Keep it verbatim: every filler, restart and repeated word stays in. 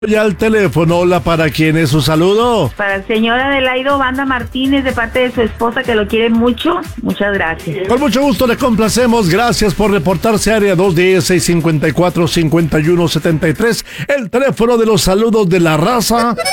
Ya al teléfono, hola, ¿para quién es su saludo? Para el señor Adelaido Banda Martínez, de parte de su esposa, que lo quiere mucho. Muchas gracias. Con mucho gusto le complacemos. Gracias por reportarse. Área dos diez, seis cincuenta y cuatro, cincuenta y uno setenta y tres. El teléfono de los saludos de la raza.